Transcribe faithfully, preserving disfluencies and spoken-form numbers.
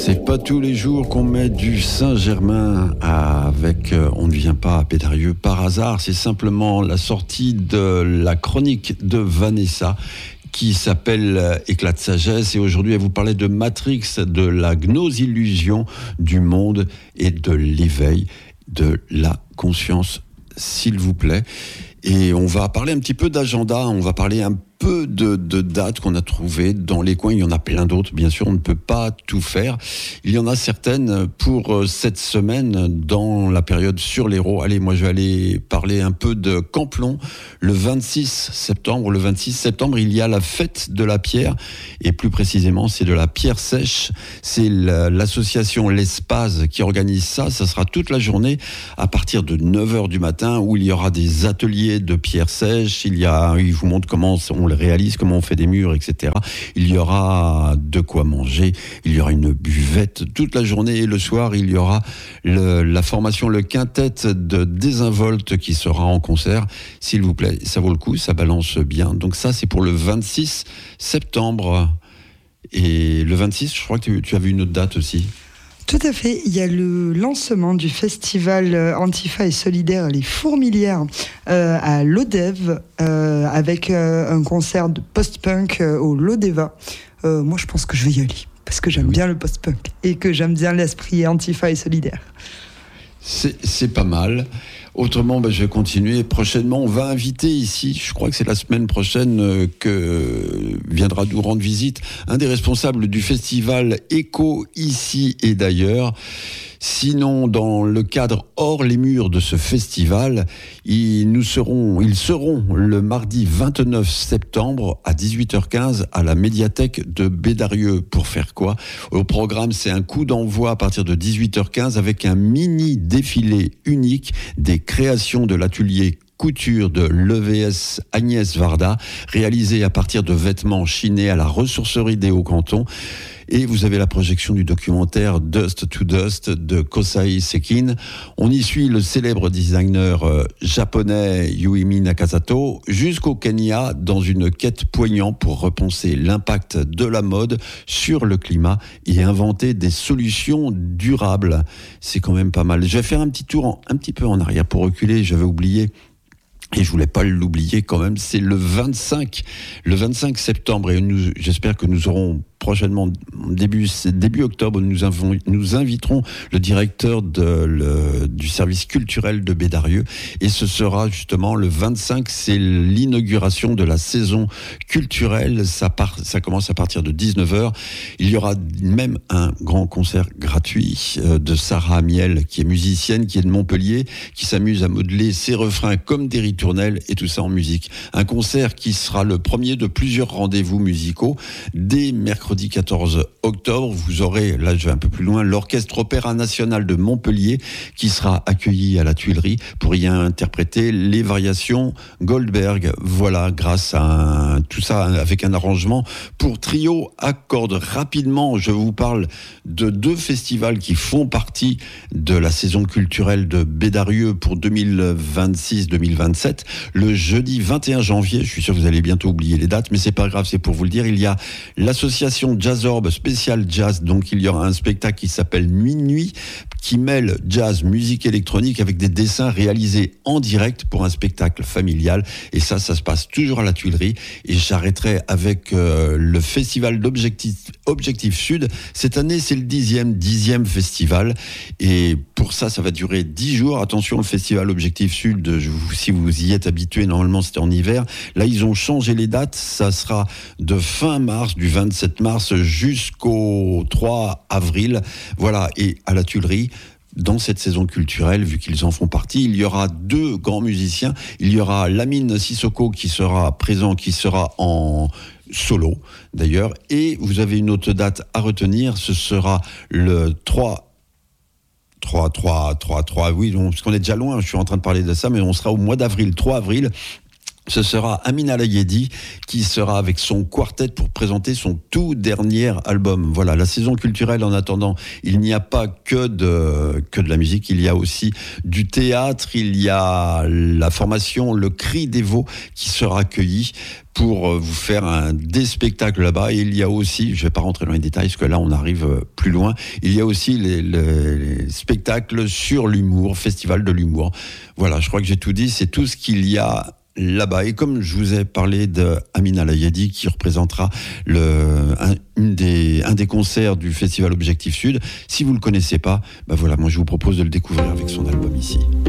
C'est pas tous les jours qu'on met du Saint-Germain avec euh, On ne vient pas à Bédarieux par hasard. C'est simplement la sortie de la chronique de Vanessa qui s'appelle euh, Éclat de sagesse. Et aujourd'hui, elle vous parlait de Matrix, de la gnose illusion du monde et de l'éveil de la conscience, s'il vous plaît. Et on va parler un petit peu d'agenda, on va parler un peu de, de dates qu'on a trouvées dans les coins. Il y en a plein d'autres, bien sûr, on ne peut pas tout faire. Il y en a certaines pour cette semaine dans la période sur l'Hérault. Allez, moi je vais aller parler un peu de Camplon. Le vingt-six septembre, le vingt-six septembre, il y a la fête de la pierre, et plus précisément, c'est de la pierre sèche. C'est la, l'association L'Espace qui organise ça. Ça sera toute la journée à partir de neuf heures du matin, où il y aura des ateliers de pierre sèche. Il y a, ils vous montrent comment on le réalise, comment on fait des murs, et cetera. Il y aura de quoi manger, il y aura une buvette toute la journée, et le soir, il y aura le, la formation, le quintet de Désinvolte qui sera en concert. S'il vous plaît, ça vaut le coup, ça balance bien. Donc ça, c'est pour le vingt-six septembre. Et le vingt-six, je crois que tu, tu avais une autre date aussi. Tout à fait, il y a le lancement du festival Antifa et Solidaire Les Fourmilières euh, à Lodève euh, avec euh, un concert de post-punk euh, au Lodeva. Euh, moi je pense que je vais y aller parce que j'aime oui. bien le post-punk et que j'aime bien l'esprit Antifa et Solidaire. C'est, c'est pas mal. Autrement, ben, je vais continuer. Prochainement, on va inviter ici, je crois que c'est la semaine prochaine euh, que euh, viendra nous rendre visite un des responsables du festival Écho ici et d'ailleurs. Sinon, dans le cadre hors les murs de ce festival, ils, nous serons, ils seront le mardi vingt-neuf septembre à dix-huit heures quinze à la médiathèque de Bédarieux. Pour faire quoi ? Au programme, c'est un coup d'envoi à partir de dix-huit heures quinze avec un mini défilé unique des créations de l'atelier couture de l'E V S Agnès Varda, réalisé à partir de vêtements chinés à la ressourcerie des Hauts-Cantons. Et vous avez la projection du documentaire Dust to Dust de Kosai Sekin. On y suit le célèbre designer euh, japonais Yuimi Nakasato jusqu'au Kenya dans une quête poignante pour repenser l'impact de la mode sur le climat et inventer des solutions durables. C'est quand même pas mal. Je vais faire un petit tour en, un petit peu en arrière pour reculer. J'avais oublié. Et je voulais pas l'oublier quand même, c'est le vingt-cinq, le vingt-cinq septembre, et nous, j'espère que nous aurons prochainement, début, début octobre, nous, avons, nous inviterons le directeur de, le, du service culturel de Bédarieux, et ce sera justement le vingt-cinq, c'est l'inauguration de la saison culturelle, ça, part, ça commence à partir de dix-neuf heures, il y aura même un grand concert gratuit euh, de Sarah Amiel, qui est musicienne, qui est de Montpellier, qui s'amuse à modeler ses refrains comme des ritournelles, et tout ça en musique. Un concert qui sera le premier de plusieurs rendez-vous musicaux, dès mercredi quatorze octobre, vous aurez, là je vais un peu plus loin, l'Orchestre Opéra National de Montpellier qui sera accueilli à la Tuilerie pour y interpréter les variations Goldberg. Voilà, grâce à un, tout ça avec un arrangement pour trio à cordes. Rapidement, je vous parle de deux festivals qui font partie de la saison culturelle de Bédarieux pour deux mille vingt-six deux mille vingt-sept. Le jeudi vingt et un janvier, je suis sûr que vous allez bientôt oublier les dates, mais c'est pas grave, c'est pour vous le dire, il y a l'association Jazzorb Spécial Jazz, donc il y aura un spectacle qui s'appelle Minuit, qui mêle jazz, musique électronique avec des dessins réalisés en direct pour un spectacle familial, et ça, ça se passe toujours à la Tuilerie. Et j'arrêterai avec euh, le festival d'Objectif Objectif Sud. Cette année, c'est le dixième, dixième festival, et pour ça, ça va durer dix jours. Attention, le festival Objectif Sud, je vous, si vous y êtes habitué, normalement c'était en hiver. Là, ils ont changé les dates, ça sera de fin mars, du vingt-sept mars jusqu'au trois avril. Voilà, et à la Tuilerie, dans cette saison culturelle, vu qu'ils en font partie, il y aura deux grands musiciens. Il y aura Lamine Sissoko qui sera présent, qui sera en solo d'ailleurs. Et vous avez une autre date à retenir, ce sera le trois trois, trois, trois, trois, oui, parce qu'on est déjà loin, je suis en train de parler de ça, mais on sera au mois d'avril, trois avril, ce sera Amina Layedi qui sera avec son quartet pour présenter son tout dernier album. Voilà, la saison culturelle en attendant, il n'y a pas que de, que de la musique, il y a aussi du théâtre, il y a la formation Le Cri des Veaux qui sera accueillie pour vous faire un, des spectacles là-bas. Et il y a aussi, je ne vais pas rentrer dans les détails parce que là on arrive plus loin, il y a aussi les, les, les spectacles sur l'humour, festival de l'humour. Voilà, je crois que j'ai tout dit, c'est tout ce qu'il y a là-bas. Et comme je vous ai parlé de Amina Layedi qui représentera le, un, une des, un des concerts du festival Objectif Sud, si vous ne le connaissez pas, ben voilà, moi je vous propose de le découvrir avec son album ici.